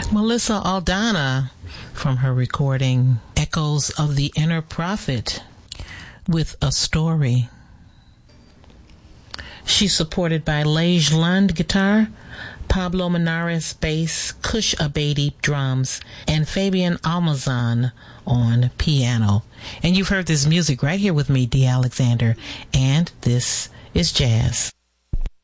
Melissa Aldana from her recording Echoes of the Inner Prophet with A Story. She's supported by Lej Lund guitar, Pablo Menares bass, Kush Abedi drums, and Fabian Almazan on piano. And you've heard this music right here with me, Dee Alexander, and this is Jazz.